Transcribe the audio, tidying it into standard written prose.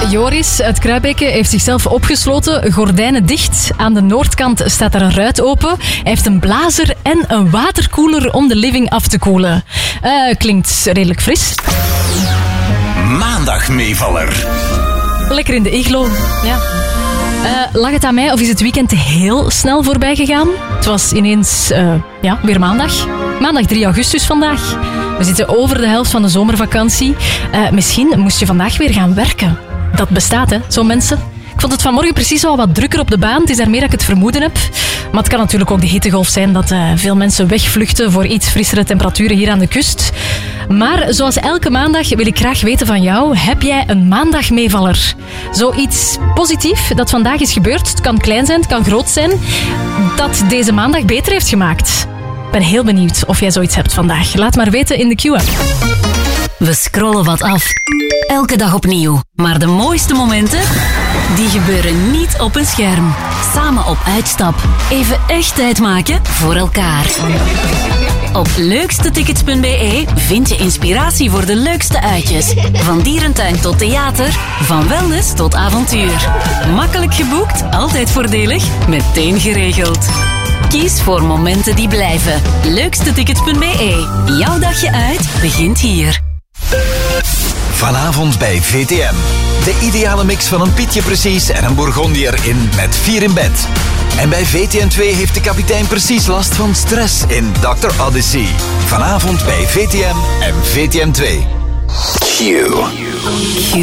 Joris uit Kruibeke heeft zichzelf opgesloten, gordijnen dicht. Aan de noordkant staat er een ruit open. Hij heeft een blazer en een waterkoeler om de living af te koelen. Klinkt redelijk fris. Maandagmeevaller. Lekker in de iglo, ja. Lag het aan mij of is het weekend heel snel voorbij gegaan? Het was ineens weer maandag. Maandag 3 augustus vandaag. We zitten over de helft van de zomervakantie. Misschien moest je vandaag weer gaan werken. Dat bestaat, hè, zo'n mensen. Ik vond het vanmorgen precies wel wat drukker op de baan. Het is daarmee dat ik het vermoeden heb. Maar het kan natuurlijk ook de hittegolf zijn dat veel mensen wegvluchten voor iets frissere temperaturen hier aan de kust. Maar zoals elke maandag wil ik graag weten van jou, heb jij een maandagmeevaller? Zoiets positief dat vandaag is gebeurd. Het kan klein zijn, het kan groot zijn. Dat deze maandag beter heeft gemaakt. Ik ben heel benieuwd of jij zoiets hebt vandaag. Laat maar weten in de Q-app. We scrollen wat af. Elke dag opnieuw. Maar de mooiste momenten, die gebeuren niet op een scherm. Samen op uitstap. Even echt tijd maken voor elkaar. Op leukstetickets.be vind je inspiratie voor de leukste uitjes. Van dierentuin tot theater, van wellness tot avontuur. Makkelijk geboekt, altijd voordelig, meteen geregeld. Kies voor momenten die blijven. Leukstetickets.be. Jouw dagje uit begint hier. Vanavond bij VTM. De ideale mix van een Pietje Precies en een Bourgondier in Met 4 in bed. En bij VTM 2 heeft de kapitein precies last van stress in Dr. Odyssey. Vanavond bij VTM en VTM 2. Q.